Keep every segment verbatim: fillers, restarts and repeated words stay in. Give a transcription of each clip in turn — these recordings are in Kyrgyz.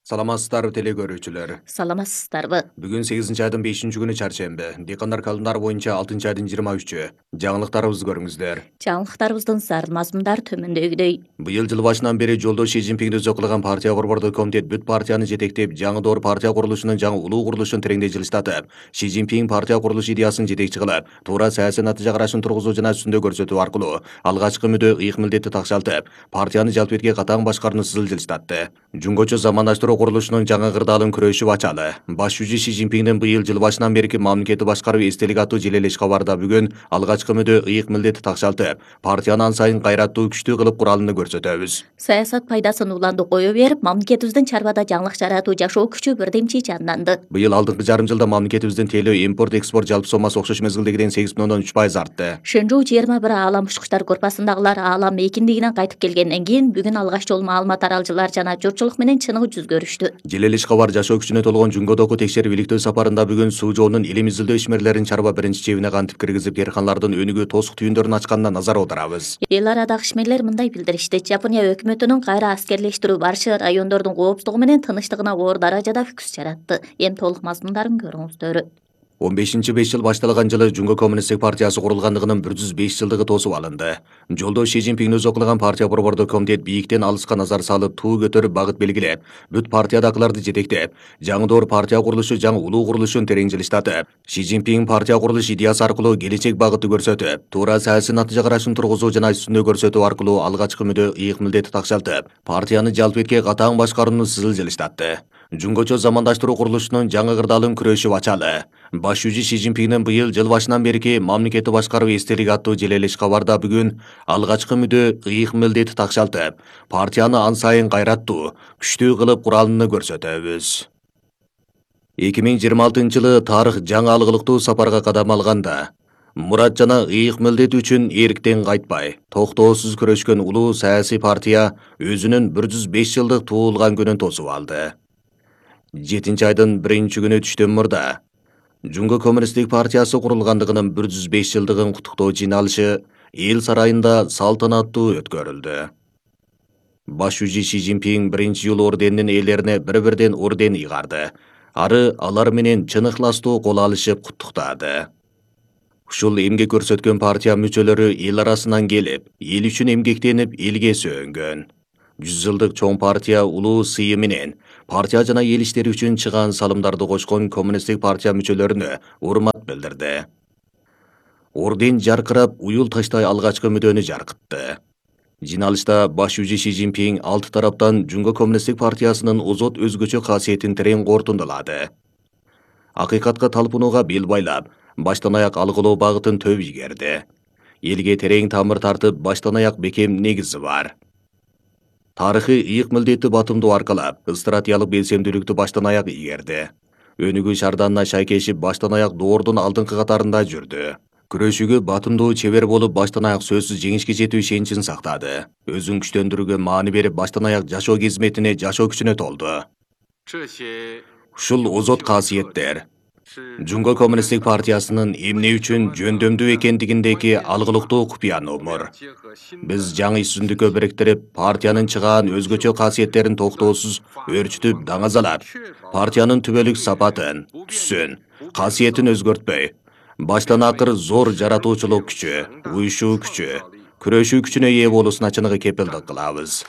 Саламатсыздарбы теле көрүүчүлөр. Саламатсыздарбы. Бүгүн сегизинчи айдын бешинчи күнү чаршемби. Дыйкандар календары боюнча алтынчы айдын жыйырма үчү. Жаңылыктарыбызды көрүңүздөр. Жаңылыктарыбыздын зар мазмундары төмөндөгүдөй. Быйыл жыл башынан бери жолдо Ши Цзиньпиңди өзү кылган партия борбордук комитет бүт партияны жетектеп, жаңы доор партия курулушунун жаңы улуу курулушун тереңдей жылыштатып, Ши Цзиньпиң партия курулуш идеясын жетекчи кылып, туура саясий натыйжа карашын тургузуу жана үстүндө көрсөтүү аркылуу алгачкы мүдө ыйык милдетти такшалтып, партияны жалпы этке катаң башкарууну сызыл жылыштатты. Жумгочо замандаштыруу курулушунун жаңы кырдаалын күрөшүп ачалы. Баш жүзү Ши Цзиньпиңдин быйыл жыл башынан берки мамлекетти башкаруу эстелик аттуу желелеш кабарда бүгүн алгачкы мүдө ыйык милдетти такшалтып, партияны ан сайын кайраттуу күчтүү кылып куралын көрсөтөбүз. Саясат пайдасын уланды кое берип, мамлекетибиздин чарбада жаңылык жаратуу жашоо күчү бирдемчи жанданды. Быйыл алдыңкы жарым жылда мамлекетибиздин тейлөө импорт экспорт жалпы сомасы окшош мезгилдегиден сегиз бүтүн ондон үч пайыз артты. Шенжу жыйырма бир аалам учкучтар группасындагылар аалам эркиндигинен кайтып келгенден кийин бүгүн алгач жолу маалымат аралчылар жана журтчулук менен чыныгы жүз көрүштү. Желелеш кабар жашоо күчүнө толгон Жунгодогу текшерип иликтөө сапарында бүгүн суу жоонун элим изилдөө ишмерлерин чарба биринчи чебине кантип киргизип, керканлардын өнүгүү тосук түйүндөрүн ачканына назар аударабыз. Эл арадагы ишмерлер мындай билдиришти: Жапония өкмөтүнүн кайра аскерлештирүү барышы райондордун коопсуздугу менен тынычтыгына оор даражада фокус жаратты. Эми толук мазмундарын көрүңүздөр. он бешинчи беш жыл башталган жылы Жунго коммунисттик партиясы курулгандыгынын бир жүз беш жылдыгы тосуп алынды. Жолдо Ши Цзиньпиң өзү кылган партия борбордук комитет бийиктен алыска назар салып, туу көтөрүп багыт белгилеп, бүт партиядагыларды жетектеп, жаңы доор партия курулушу жаңы улуу курулушун терең жылыштатып, Ши Цзиньпиң партия курулуш идеясы аркылуу келечек багытты көрсөтүп, туура саясий натыйжа карашын тургузуу жана үстүндө көрсөтүү аркылуу алгачкы мүдө ыйык милдетти такшалтып, партияны жалпы этке катаң башкарууну сызыл жылыштатты. Жунгочо замандаштыруу курулушунун жаңы кырдаалын күрөшүп ачалы. Баш жүзү Ши Цзиньпиңдин быйыл жыл башынан берки мамлекетти башкаруу эстелик аттуу желелеш кабарда бүгүн алгачкы мүдө ыйык милдетти такшалтып, партияны ан сайын кайраттуу, күчтүү кылып куралын көрсөтөбүз. эки миң жыйырма алтынчы жылы тарых жаңы алгылыктуу сапарга кадам алганда, мурат жана ыйык милдет үчүн эрктен кайтпай, токтоосуз күрөшкөн улуу саясий партия өзүнүн бир жүз беш жылдык туулган күнүн тосуп алды. жетинчи айдын биринчи күнү түштөн мурда Жунго коммунисттик партиясы курулгандыгынын бир жүз беш жылдыгын куттуктоо жыйналышы эл сарайында салтанаттуу өткөрүлдү. Баш жүзү Ши Цзиньпиң биринчи жыл орденинин ээлерине бири-бирден орден ыйгарды. Ары алар менен чын ыхластуу кол алышып куттуктады. Ушул эмгек көрсөткөн партия мүчөлөрү эл арасынан келип, эл үчүн эмгектенип, элге сөөнгөн. жүз жылдык чоң партия улуу сыйы менен партия жана эл иштери үчүн чыган салымдарды кошкон коммунисттик партия мүчөлөрүнө урмат билдирди. Орден жаркырап, уюл таштай алгачкы мүдөнү жаркытты. Жыйналышта баш жүзү Ши Цзиньпиң алты тараптан Жунго коммунисттик партиясынын озот өзгөчө касиетин терең кортундулады. Акыйкатка талпынууга бел байлап, баштан аяк алгылоо багытын төп ийгерди. Элге терең тамыр тартып, баштан аяк бекем негизи бар. Тарыхый ыйык милдетти батымдуу аркалап, стратегиялык белсемдүүлүктү баштан аяк ийгерди. Өнүгүү шарданына шайкешип, баштан аяк доордун алдыңкы катарында жүрдү. Күрөшүүгө батымдуу чебер болуп, баштан аяк сөзсүз жеңишке жетүү ишеничин сактады. Өзүн күчтөндүрүүгө маани берип, баштан аяк жашоо кызметине, жашоо күчүнө толду. Ушул озот касиеттер Жунго коммунисттик партиясынын эмне үчүн жөндөмдүү экендигиндеги алгылыктуу купуя номур. Биз жаңы үстүндүккө бириктирип, партиянын чыгаан өзгөчө касиеттерин токтоосуз өрчүтүп, даңазалап, партиянын түбөлүк сапатын, түсүн, касиетин өзгөртпөй, баштан акыр зор жаратуучулук күчү, уюшуу күчү, күрөшүү күчүнө ээ болуусуна чыныгы кепилдик кылабыз.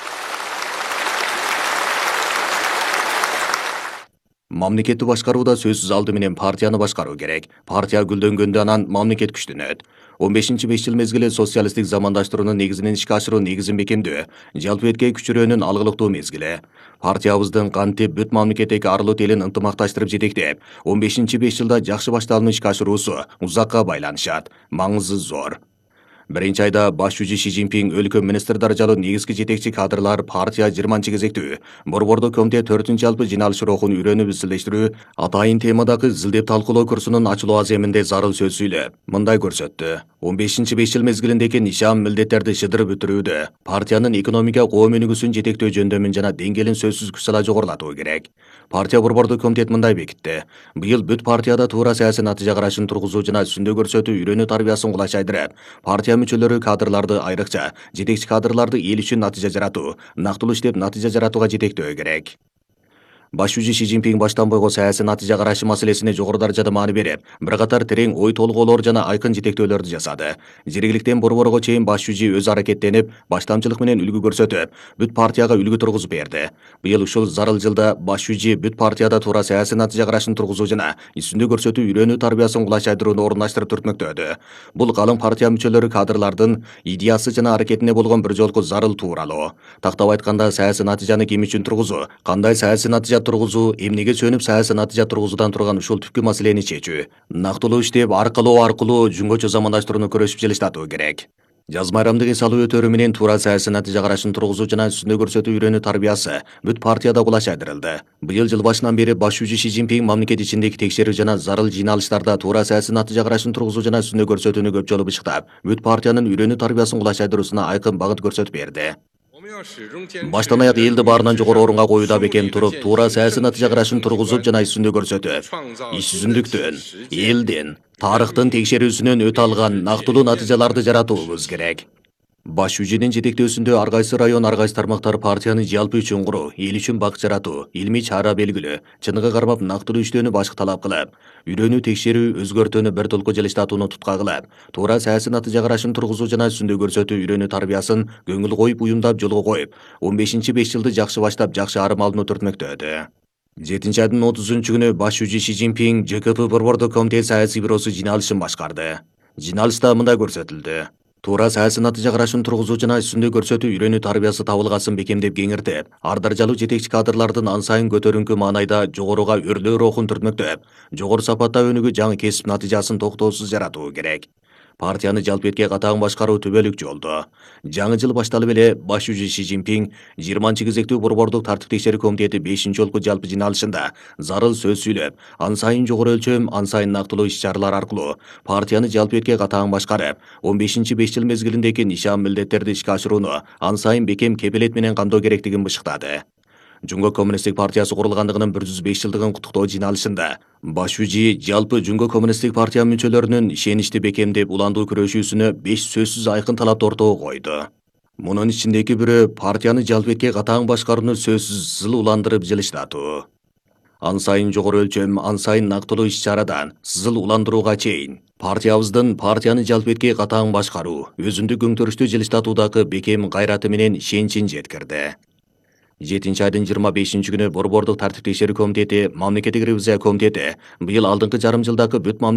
Мамлекетти башкарууда сөзсүз алды менен партияны башкаруу керек. Партия гүлдөнгөндө анан мамлекет күчтөнөт. он бешинчи беш жыл мезгили социалисттик замандаштыруунун негизинен ишке ашыруу негизин бекемдөө, жалпы этке күчүрөөнүн алгылыктуу мезгили. Партиябыздын кантип бүт мамлекеттеги арлык элин ынтымакташтырып жетектеп, он бешинчи беш жылда жакшы башталууну ишке ашыруусу узакка байланышат, маңызы зор. Биринчи айда баш жүзү Ши Цзиньпиң өлкө министр даражалуу негизги жетекчи кадрлар партия жыйырманчы кезектүү борбордук комитет төртүнчү жалпы жыйналыш рухун үйрөнүп изилдештирүү, атайын темадагы изилдеп талкуулоо курсунун ачылуу аземинде зарыл сөз сүйлөп, мындай көрсөттү. он бешинчи беш жыл мезгилиндеги нишан милдеттерди шыдырып бүтүрүүдө партиянын экономика коом өнүгүүсүн жетектөө жөндөмүн жана деңгээлин сөзсүз күч сала жогорулатуу керек. Партия борбордук комитет мындай бекитти. Быйыл бүт партияда туура саясий натыйжа карашын тургузуу жана үстүндө көрсөтүү үйрөнүү тарбиясын кулайчайдырып, партия мүчөлөрү кадрларды айрыкча жетекчи кадрларды эл үчүн натыйжа жаратуу, нактылуу иштеп натыйжа жаратууга жетектөө керек. Баш жүзү Си Цзиньпин баштан бойго саясий натыйжа карашы маселесине жогору даражада маани берип, бир катар терең ой толгоолор жана айкын жетектөөлөрдү жасады. Жергиликтен борборго чейин баш жүзү өзү аракеттенип, баштамчылык менен үлгү көрсөтүп, бүт партияга үлгү тургузуп берди. Быйыл ушул зарыл жылда баш жүзү бүт партияда туура саясий натыйжа карашын тургузуу жана үстүндө көрсөтүү үйрөнүү тарбиясын кулачайдырууну орундаштырып түртмөктөдү. Бул калың партия мүчөлөрү кадрлардын идеясы жана аракетине болгон бир жолку зарыл тууралоо. Тактап айтканда, саясий натыйжаны ким үчүн тургузуу, кандай саясий натыйжа тургузуу, эмнеге сөнүп саясий натыйжа тургузуудан турган ушул түпкү маселени чечүү, нактылуу иштеп, аркылоо аркылуу жөнгөчө замандаштырууну көрүшүп желиштатуу керек. Жаз майрамдык эс алуу өтөрү менен туура саясий натыйжа карашын тургузуу жана үстүндө көрсөтүү үйрөнүү тарбиясы бүт партияда кулачайдырылды. Быйыл жыл башынан бери баш жүзү Си Цзиньпин мамлекет ичиндеги текшерүү жана зарыл жыйналыштарда туура саясий натыйжа карашын тургузуу жана үстүндө көрсөтүүнү көп жолу бышыктап, бүт партиянын үйрөнүү тарбиясын кулачайдыруусуна айкын багыт көрсөтүп берди. Баштан аяк элди баарынан жогору орунга коюуда бекем туруп, туура саясий натыйжа карашын тургузуп жана үстүндө көрсөтүп, ишсүзүндүктөн, элдин, тарыхтын текшерүүсүнөн өтө алган нактылуу натыйжаларды жаратуубуз керек. Баш жүзүнүн жетектөөсүндө ар кайсы район, ар кайсы тармактар партияны жалпы үчүн куруу, эл үчүн бак жаратуу, илмий чара белгилөө, чыныгы кармап нактылуу иштөөнү башкы талап кылып, үйрөнүү текшерүү, өзгөртүүнү бир толку желиштатууну тутка кылып, туура саясий натыйжа карашын тургузуу жана үстүндө көрсөтүү үйрөнүү тарбиясын көңүл коюп уюмдап жолго коюп, он бешинчи беш жылды жакшы баштап, жакшы арым алууну түртмөктөдү. жетинчи айдын отузунчу күнү баш жүзү Си Цзиньпин Ж К П борбордук комитет саясий бюросу жыйналышын башкарды. Жыйналышта мындай көрсөтүлдү. Туура саясий натыйжа карашын тургузуу жана үстүндө көрсөтүү үйрөнүү тарбиясы табылгасын бекемдеп кеңиртип, ар даражалуу жетекчи кадрлардын ан сайын көтөрүңкү маанайда жогоруга өрлөө рухун түртмөктөп, жогору сапатта өнүгүү жаңы кесип натыйжасын токтоосуз жаратуу керек. Партияны жалпы этке катаң башкаруу түбөлүк жолдо. Жаңы жыл башталып эле баш жүзү Си Цзиньпин жыйырманчы кезектүү борбордук тартип текшерүү комитети бешинчи жолку жалпы жыйналышында зарыл сөз сүйлөп, ан сайын жогору өлчөм, ан сайын нактылуу иш-чаралар аркылуу партияны жалпы этке катаң башкарып, он бешинчи беш жыл мезгилиндеги нишан милдеттерди ишке ашырууну ан сайын бекем кепилет менен камдоо керектигин бышыктады. Жунго коммунисттик партиясы курулгандыгынын бир жүз беш жылдыгын куттуктоо жыйналышында баш жүзү жалпы Жунго коммунисттик партия мүчөлөрүнүн ишеничти бекемдеп уландуу күрөшүүсүнө беш сөзсүз айкын талапты ортого койду. Мунун ичиндеги бирөө партияны жалпы этке катаң башкарууну сөзсүз зыл уландырып жылыштатуу. Ан сайын жогору өлчөм, ан сайын нактылуу иш-чарадан зыл уландырууга чейин партиябыздын партияны жалпы этке катаң башкаруу, өзүндүк өңтөрүштү жылыштатуудагы бекем кайраты менен ишеничин жеткирди. жетинчи айдын жыйырма бешинчи күнү борбордук тартип текшерүү комитети, мамлекеттик ревизия комитети быйыл алдыңкы жарым жылдагы бүт